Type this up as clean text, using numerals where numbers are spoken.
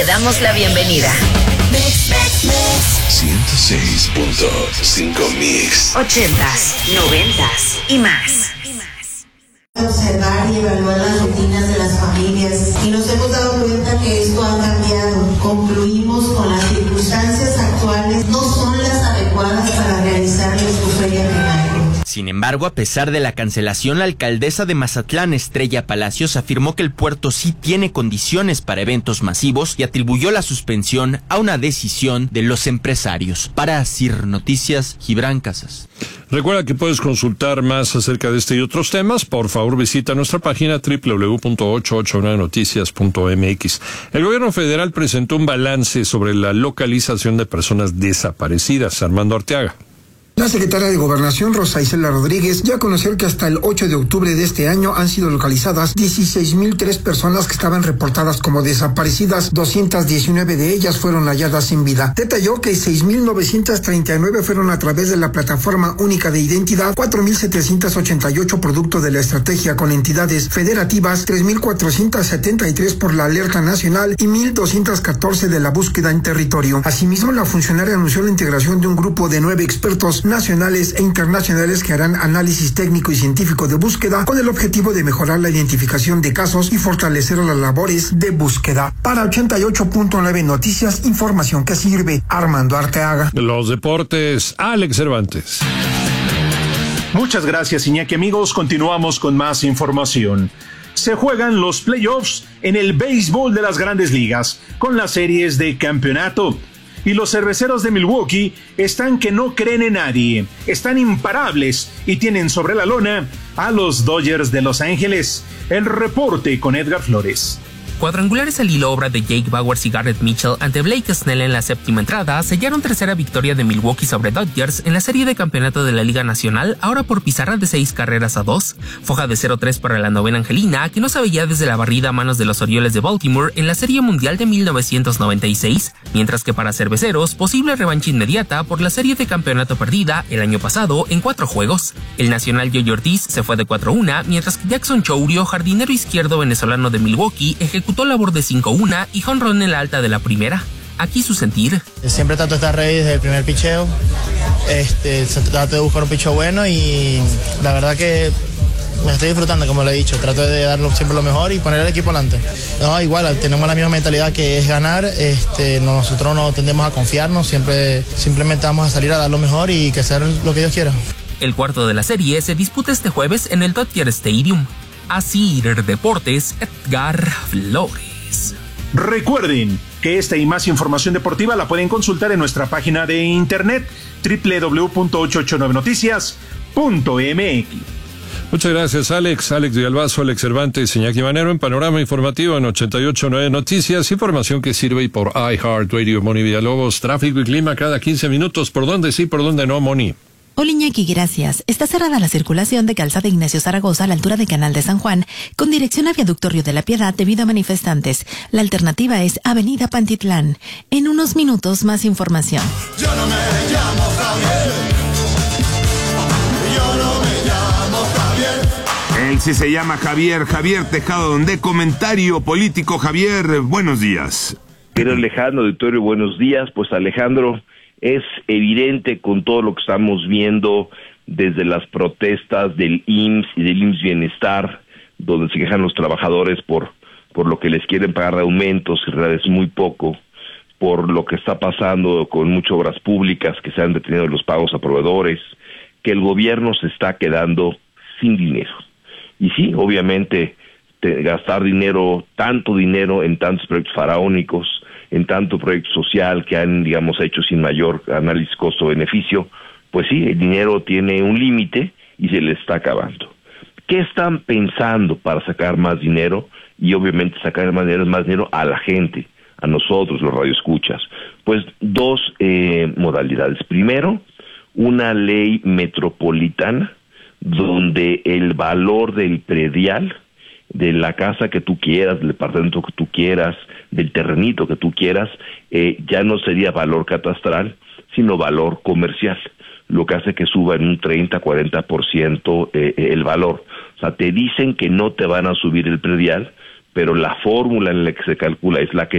damos la bienvenida. 106.5 Mix. 80s, 90s y más. Observar y evaluar las rutinas de las familias y nos hemos dado cuenta que esto ha cambiado. Concluimos con las circunstancias actuales no son las adecuadas para realizar su feria primaria. Sin embargo, a pesar de la cancelación, la alcaldesa de Mazatlán, Estrella Palacios, afirmó que el puerto sí tiene condiciones para eventos masivos y atribuyó la suspensión a una decisión de los empresarios. Para CIR Noticias, Gibran Casas. Recuerda que puedes consultar más acerca de este y otros temas. Por favor, visita nuestra página www.889noticias.mx. El gobierno federal presentó un balance sobre la localización de personas desaparecidas. Armando Arteaga. La secretaria de Gobernación, Rosa Isela Rodríguez, dio a conocer que hasta el 8 de octubre de este año han sido localizadas 16,003 personas que estaban reportadas como desaparecidas. 219 de ellas fueron halladas sin vida. Detalló que 6,939 fueron a través de la Plataforma Única de Identidad, 4,788 producto de la estrategia con entidades federativas, 3,473 por la Alerta Nacional y 1,214 de la búsqueda en territorio. Asimismo, la funcionaria anunció la integración de un grupo de 9 expertos nacionales e internacionales que harán análisis técnico y científico de búsqueda con el objetivo de mejorar la identificación de casos y fortalecer las labores de búsqueda. Para 88.9 Noticias, información que sirve. Armando Arteaga. Los deportes, Alex Cervantes. Muchas gracias, Iñaki. Amigos, continuamos con más información. Se juegan los playoffs en el béisbol de las Grandes Ligas con las series de campeonato. Y los cerveceros de Milwaukee están que no creen en nadie, están imparables y tienen sobre la lona a los Dodgers de Los Ángeles. El reporte con Edgar Flores. Cuadrangulares al hilo, obra de Jake Bauers y Garrett Mitchell ante Blake Snell en la séptima entrada, sellaron tercera victoria de Milwaukee sobre Dodgers en la serie de campeonato de la Liga Nacional, ahora por pizarra de 6-2, foja de 0-3 para la novena angelina, que no se veía desde la barrida a manos de los Orioles de Baltimore en la Serie Mundial de 1996, mientras que para cerveceros, posible revancha inmediata por la serie de campeonato perdida el año pasado en 4 juegos. El nacional Yoyo Ortiz se fue de 4-1, mientras que Jackson Chourio, jardinero izquierdo venezolano de Milwaukee, ejecutó labor de 5-1 y jonrón en la alta de la primera. Aquí su sentir. Siempre trato de estar ready desde el primer picheo. Trato de buscar un picheo bueno y la verdad que me estoy disfrutando, como lo he dicho. Trato de darlo siempre lo mejor y poner al equipo adelante. No, igual, tenemos la misma mentalidad que es ganar. Nosotros no tendemos a confiarnos, simplemente vamos a salir a dar lo mejor y que sea lo que Dios quiera. El cuarto de la serie se disputa este jueves en el Dodger Stadium. Así Deportes, Edgar Flores. Recuerden que esta y más información deportiva la pueden consultar en nuestra página de internet www.889noticias.mx. Muchas gracias, Alex Villalbazo, Alex Cervantes, Iñaki Manero en Panorama Informativo en 88.9 Noticias, información que sirve por iHeartRadio. Moni Villalobos, tráfico y clima cada 15 minutos, ¿por dónde sí, por dónde no, Moni? Hola Iñaki, gracias. Está cerrada la circulación de Calzada Ignacio Zaragoza a la altura de Canal de San Juan, con dirección a Viaducto Río de la Piedad debido a manifestantes. La alternativa es Avenida Pantitlán. En unos minutos, más información. Yo no me llamo Javier. Yo no me llamo Javier. Él sí se llama Javier Tejado, de Comentario Político. Javier, buenos días. Querido Alejandro, auditorio, buenos días. Pues Alejandro, es evidente con todo lo que estamos viendo desde las protestas del IMSS y del IMSS Bienestar, donde se quejan los trabajadores por lo que les quieren pagar de aumentos, y en realidad es muy poco, por lo que está pasando con muchas obras públicas que se han detenido los pagos a proveedores, que el gobierno se está quedando sin dinero. Y sí, obviamente, gastar tanto dinero en tantos proyectos faraónicos, en tanto proyecto social que han, hecho sin mayor análisis costo-beneficio, pues sí, el dinero tiene un límite y se le está acabando. ¿Qué están pensando para sacar más dinero? Y obviamente sacar más dinero a la gente, a nosotros, los radioescuchas. Pues 2 modalidades. Primero, una ley metropolitana donde el valor del predial, de la casa que tú quieras, del departamento que tú quieras, del terrenito que tú quieras, ya no sería valor catastral, sino valor comercial, lo que hace que suba en un 30-40% el valor. O sea, te dicen que no te van a subir el predial, pero la fórmula en la que se calcula es la que